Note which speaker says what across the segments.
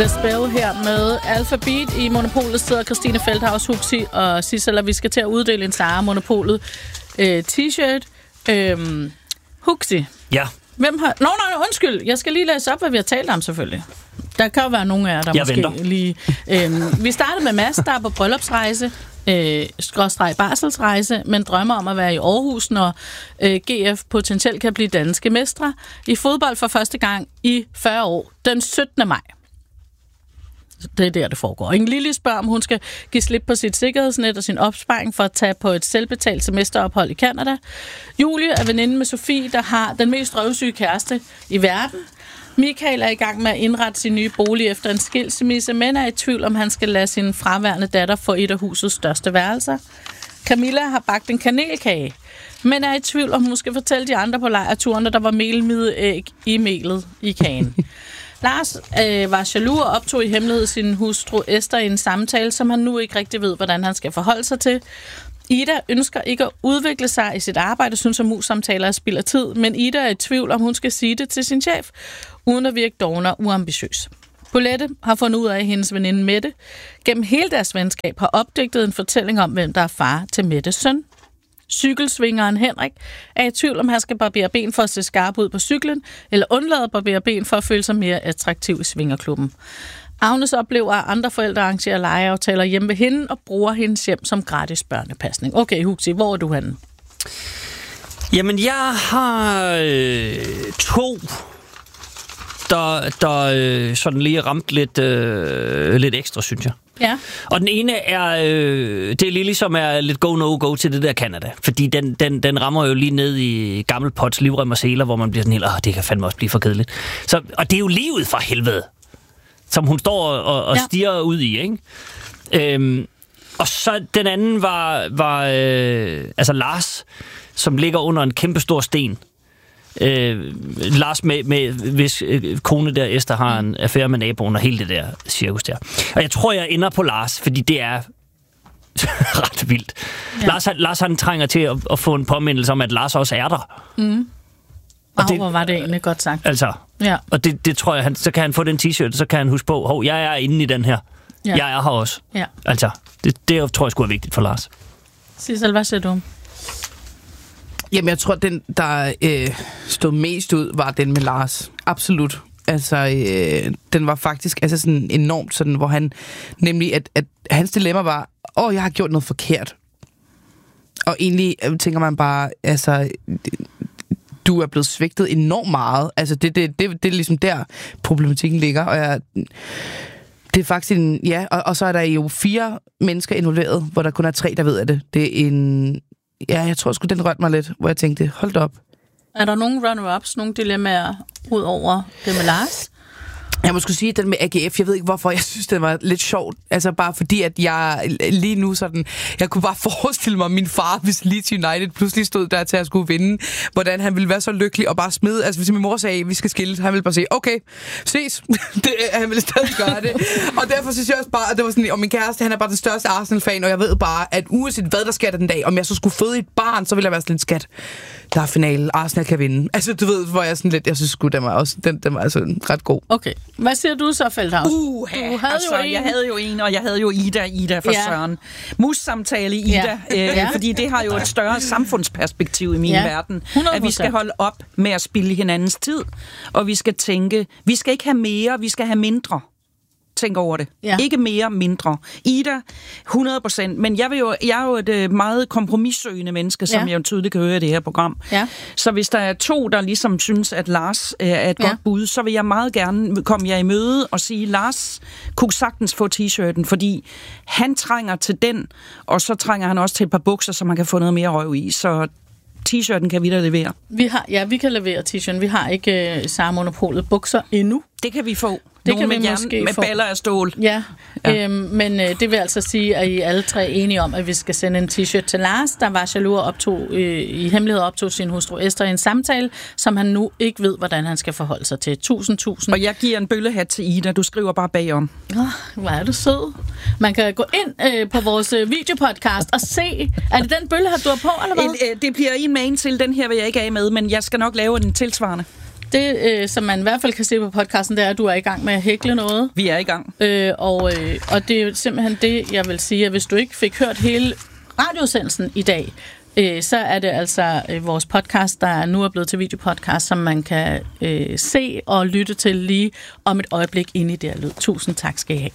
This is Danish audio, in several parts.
Speaker 1: Spell her med Alphabet. I Monopolet sidder Christine Feldhaus, Huxi og Sissel, og vi skal til at uddele en Sara Monopolet t-shirt. Huxi.
Speaker 2: Ja.
Speaker 1: Hvem har... Nå, undskyld. Jeg skal lige læse op, hvad vi har talt om, selvfølgelig. Der kan jo være nogle af jer, der måske
Speaker 2: venter.
Speaker 1: lige... vi startede med Mads, der er på bryllupsrejse, barselsrejse, men drømmer om at være i Aarhus, når GF potentielt kan blive danske mestre i fodbold for første gang i 40 år, den 17. maj. Det er der, det foregår. En Lille spørger, om hun skal give slip på sit sikkerhedsnet og sin opsparing for at tage på et selvbetalt semesterophold i Canada. Julie er veninde med Sofie, der har den mest røvsyge kæreste i verden. Michael er i gang med at indrette sin nye bolig efter en skilsmisse, men er i tvivl, om han skal lade sin fraværende datter få et af husets største værelser. Camilla har bagt en kanelkage, men er i tvivl, om hun skal fortælle de andre på lejrturen, der var melmide æg i melet i kagen. Lars var jaloux og optog i hemmelighed sin hustru Esther i en samtale, som han nu ikke rigtig ved, hvordan han skal forholde sig til. Ida ønsker ikke at udvikle sig i sit arbejde, synes at mus-samtaler er spild af tid, men Ida er i tvivl, om hun skal sige det til sin chef, uden at virke doven og uambitiøs. Paulette har fundet ud af, at hendes veninde Mette gennem hele deres venskab har opdigtet en fortælling om, hvem der er far til Mettes søn. Cykelsvingeren Henrik er i tvivl, om han skal barbere ben for at se skarp ud på cyklen, eller undlade at barbere ben for at føle sig mere attraktiv i svingerklubben. Agnes oplever, at andre forældre arrangerer legeaftaler hjemme ved hende og bruger hendes hjem som gratis børnepasning. Okay, Huxi, hvor er du henne?
Speaker 2: Jamen, jeg har to, der sådan lige ramt lidt ekstra, synes jeg.
Speaker 1: Ja.
Speaker 2: Og den ene er, det er lige ligesom er lidt go-no-go til det der Canada. Fordi den rammer jo lige ned i gammel pots livrem og seler, hvor man bliver sådan helt, det kan fandme også blive for kedeligt. Så, og det er jo livet for helvede, som hun står og stiger ud i, ikke? Og så den anden var altså Lars, som ligger under en kæmpestor sten. Lars med hvis kone der, Esther, har en affære med naboen og hele det der cirkus der. Og jeg tror, jeg ender på Lars, fordi det er ret vildt. Ja. Lars han trænger til at få en påmindelse om, at Lars også er der. Og
Speaker 1: hvor var det egentlig godt sagt.
Speaker 2: Altså,
Speaker 1: ja.
Speaker 2: Og det tror jeg, så kan han få den t-shirt, så kan han huske på, jeg er inde i den her. Ja. Jeg er her også. Ja. Altså, det tror jeg sgu er vigtigt for Lars.
Speaker 1: Sissel, hvad siger du?
Speaker 3: Jamen, jeg tror, den, der stod mest ud, var den med Lars. Absolut. Altså, den var faktisk sådan enormt sådan, hvor han, nemlig, at hans dilemma var, jeg har gjort noget forkert. Og egentlig tænker man bare, altså, du er blevet svigtet enormt meget. Altså, det er ligesom der, problematikken ligger. Og det er faktisk og så er der jo 4 mennesker involveret, hvor der kun er 3, der ved af det. Det er en... Ja, jeg tror sgu, den rørte mig lidt, hvor jeg tænkte, hold da op.
Speaker 1: Er der nogle runner-ups, nogle dilemmaer ud over det med Lars?
Speaker 3: Jeg må sgu sige, at den med AGF, jeg ved ikke hvorfor, jeg synes, den var lidt sjovt. Altså bare fordi, at jeg lige nu sådan, jeg kunne bare forestille mig, at min far, hvis Leeds United pludselig stod der til at skulle vinde, hvordan han ville være så lykkelig og bare smide. Altså hvis min mor sagde, at vi skal skilles, han ville bare sige, okay, ses. Han ville stadig gøre det. Og derfor synes jeg også bare, at det var sådan, og min kæreste, han er bare den største Arsenal-fan, og jeg ved bare, at uanset hvad der sker den dag, om jeg så skulle føde et barn, så ville jeg være sådan lidt skat. Der er finale, Arsenal kan vinde. Altså du ved, hvor jeg sådan lidt, jeg synes sgu, den var altså ret god.
Speaker 1: Okay. Hvad siger du så, Feldhaus?
Speaker 4: Jeg havde jo en, og jeg havde jo Ida for Søren. Mus-samtale i Ida, fordi det har jo et større samfundsperspektiv i min verden. 100%. At vi skal holde op med at spilde hinandens tid, og vi skal tænke, vi skal ikke have mere, vi skal have mindre. Tænk over det. Ja. Ikke mere, mindre. Ida, 100%. Men jeg er jo et meget kompromissøgende menneske, som jeg jo tydeligt kan høre i det her program. Ja. Så hvis der er 2, der ligesom synes, at Lars er et godt bud, så vil jeg meget gerne komme jer i møde og sige, Lars kunne sagtens få t-shirten, fordi han trænger til den, og så trænger han også til et par bukser, så man kan få noget mere røv i. Så t-shirten kan vi da levere.
Speaker 1: Vi kan levere t-shirten. Vi har ikke Sara Monopolet bukser endnu.
Speaker 4: Det kan vi få.
Speaker 1: Det kan vi måske
Speaker 4: med baller af stål.
Speaker 1: Ja, men det vil altså sige, at I alle 3 enige om, at vi skal sende en t-shirt til Lars, der var jaloux og i hemmelighed optog sin hustru Esther i en samtale, som han nu ikke ved, hvordan han skal forholde sig til. 1000.
Speaker 4: Og jeg giver en bøllehat til Ida. Du skriver bare bagom.
Speaker 1: Hvor er du sød. Man kan gå ind på vores videopodcast og se, er det den bøllehat, du har på, eller hvad?
Speaker 4: Det bliver en main til. Den her vil jeg ikke af med, men jeg skal nok lave en tilsvarende.
Speaker 1: Det, som man i hvert fald kan se på podcasten, det er, at du er i gang med at hækle noget.
Speaker 4: Vi er i gang.
Speaker 1: Og det er jo simpelthen det, jeg vil sige, at hvis du ikke fik hørt hele radiosendelsen i dag, så er det altså vores podcast, der nu er blevet til videopodcast, som man kan se og lytte til lige om et øjeblik inde i det her lyd. Tusind tak skal I have.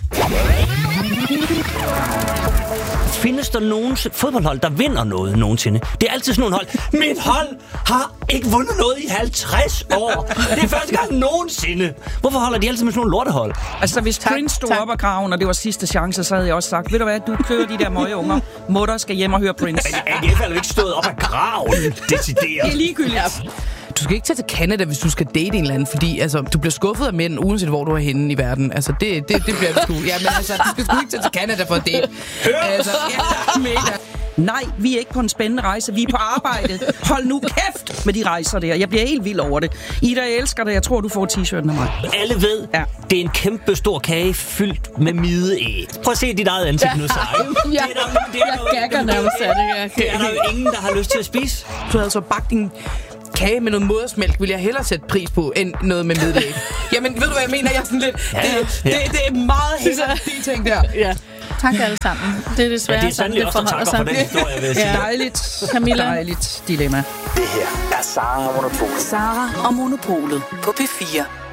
Speaker 2: Findes der nogen fodboldhold, der vinder noget nogensinde? Det er altid sådan nogle hold. Mit hold har ikke vundet noget i 50 år. Det er første gang nogensinde. Hvorfor holder de altid med sådan nogle lortehold?
Speaker 4: Altså, hvis Prince stod op af graven, og det var sidste chance, så havde jeg også sagt, ved du hvad, du kører de der møgeunger. Mutter skal hjem og høre Prince.
Speaker 2: AGF er jo ikke stået op af graven, decideret.
Speaker 4: Det er ligegyldigt.
Speaker 3: Du skal ikke tage til Canada, hvis du skal date en eller anden, fordi altså, du bliver skuffet af mænd, uanset hvor du er henne i verden. Altså, det bliver du sgu. Ja, men altså, du skal sgu ikke tage til Canada for at date. Altså,
Speaker 4: Nej, vi er ikke på en spændende rejse. Vi er på arbejde. Hold nu kæft med de rejser der. Jeg bliver helt vild over det. Ida, jeg elsker det. Jeg tror, du får t-shirten af mig.
Speaker 2: Alle ved, det er en kæmpe stor kage fyldt med mideæg. Prøv at se dit eget ansigt nu, Sara.
Speaker 1: Jeg gagger nærmest af det.
Speaker 2: Det er der jo ingen, der har lyst til at spise.
Speaker 3: Du havde så bagt din kage med noget modersmælk, vil jeg hellere sætte pris på, end noget med middelæg. Jamen, ved du, hvad jeg mener? Jeg er sådan lidt... Det er meget helt de ting der.
Speaker 1: Ja. Tak alle sammen. Det er desværre
Speaker 2: det er sandelig også, der takker for den historie, vil jeg sige.
Speaker 4: Dejligt.
Speaker 1: Camilla.
Speaker 4: Dejligt dilemma.
Speaker 5: Det her er Sara og Monopolet.
Speaker 6: Sara og Monopolet på P4.